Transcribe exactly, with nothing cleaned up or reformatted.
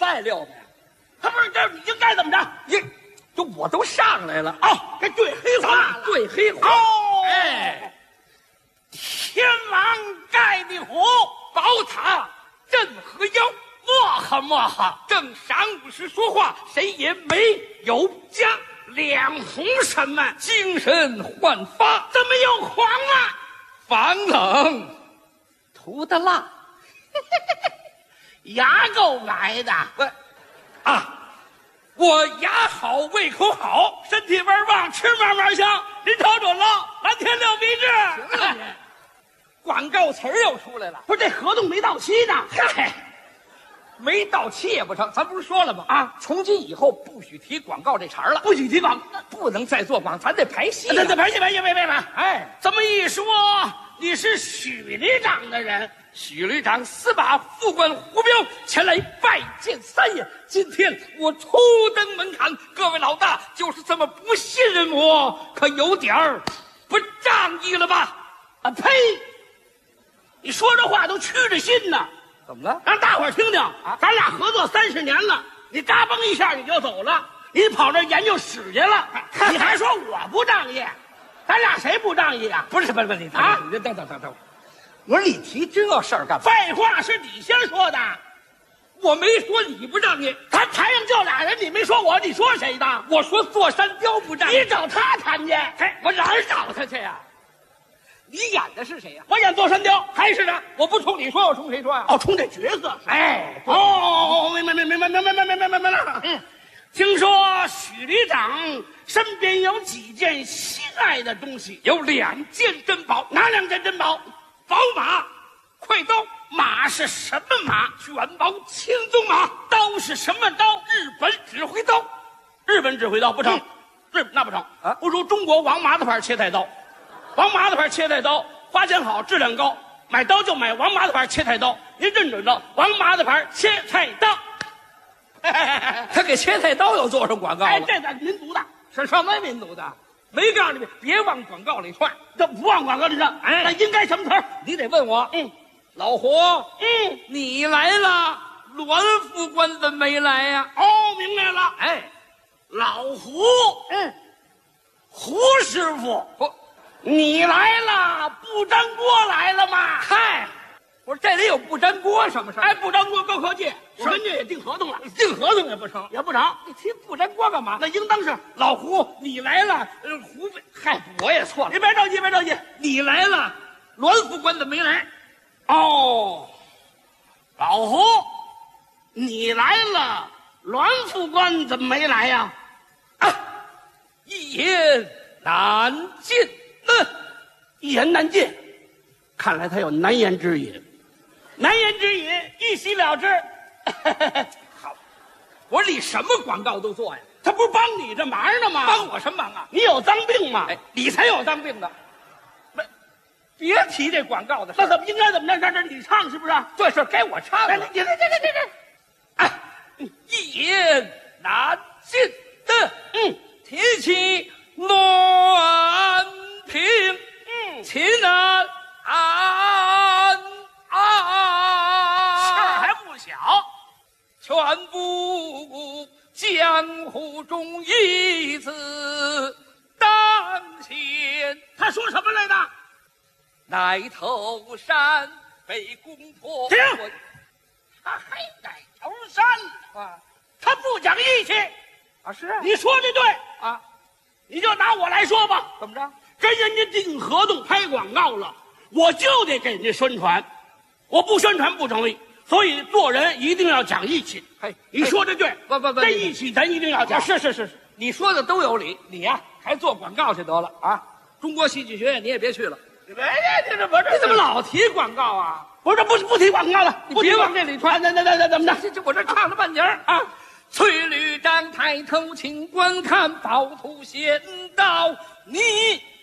再撂呗。 他不是这应该怎么着？ 你，就我都上来了哦，该对黑话了， 对黑话。 哦， 哎， 天王盖地虎， 宝塔镇河妖。 莫哈莫哈， 正晌午时说话，谁也没有家。 脸红什么？ 精神焕发， 怎么又黄了？ 防冷涂的蜡， 牙够来的。 喂，啊，我牙好，胃口好， 身体味儿棒，吃嘛嘛香。您瞅准了，蓝天六必治。 行了，广告词儿又出来了。 不是这合同没到期呢？ 嗨。没到期也不成，咱不是说了吗？ 啊， 从今以后不许提广告这茬了， 不许提广， 不能再做广，咱得排戏、啊。 对对，排戏排戏排戏排戏。 哎， 这么一说，你是许里长的人。 许里长司马副官胡彪前来拜见三爷。今天我初登门槛，各位老大就是这么不信任我，可有点儿不仗义了吧？ 啊呸！你说这话都屈着心呢。 怎么了？ 让大伙儿听听啊！咱俩合作三十年了，你嘎嘣一下你就走了，你跑这研究史去了，你还说我不仗义？咱俩谁不仗义啊？ 不是不是不是，你啊！ 你等等等等，我说你提这事儿干嘛？ 废话，是你先说的， 我没说你不仗义。 咱台上就俩人，你没说我，你说谁的？ 我说座山雕不仗义。 你找他谈去， 嘿，我哪儿找他去呀？你演的是谁呀？ 我演座山雕， 还是呢？我不冲你说，我冲谁说呀？ 哦，冲这角色。 哎， 哦，明白明白明白明白明白明白了。嗯，听说许里长身边有几件心爱的东西， 有两件珍宝。 哪两件珍宝？ 宝马、快刀。 马是什么马？ 卷毛青鬃马。 刀是什么刀？ 日本指挥刀。 日本指挥刀不成，日、嗯、那不成啊，不如中国王麻子牌切菜刀。王麻子牌切菜刀花钱好，质量高，买刀就买王麻子牌切菜刀。您认准了，王麻子牌切菜刀。 他给切菜刀又做上广告了。 哎，这咱民族的， 是什么民族的？没告诉你，别往广告里串。 这不往广告里上，哎，那应该什么词儿？ 你得问我。 嗯， 老胡， 嗯， 你来了，栾副官怎么没来呀？ 哦，明白了。 哎， 老胡， 嗯， 胡师傅， 不。 你来了，不粘锅来了吗？ 嗨，我说这里有不粘锅什么事儿？ 哎，不粘锅高科技，我跟这也订合同了， 订合同也不成， 也不成。 你提不粘锅干嘛？ 那应当是老胡，你来了，呃，胡飞，嗨，我也错了。 你别着急，别着急， 你来了，栾副官怎么没来？ 哦，老胡，你来了，栾副官怎么没来呀？ 啊，一言难尽。嗯， 一言难尽，看来他有难言之隐。难言之隐，一洗了之。 好，我说你什么广告都做呀？ 他不是帮你这忙呢吗？ 帮我什么忙啊？ 你有脏病吗？ 哎，你才有当病的。没，别提这广告的事。 那怎么应该怎么着？这这你唱是不是？ 这事该我唱了。 来，这这这这这， 哎，一言难尽的。 嗯， 提起栾平， 嗯， 秦安安安， 事儿还不小， 全部江湖中一字当先。 他说什么来着？ 奶头山被攻破。 停！他还奶头山啊？ 他不讲义气啊？是啊， 你说的对啊， 你就拿我来说吧。 怎么着？ 跟人家订合同拍广告了，我就得给人家宣传，我不宣传不成立。所以做人一定要讲义气。 嘿， 你说的对， 不不不， 这义气咱一定要讲。 是是是，你说的都有理。你呀、啊，还做广告去得了啊！中国戏剧学院你也别去了。 别别，这这不是你怎么老提广告啊？ 不是不不提广告了， 你别往这里传。 那那那那怎么着？ 这这我这唱了半截儿啊！崔旅长抬头请观看，趵突仙道你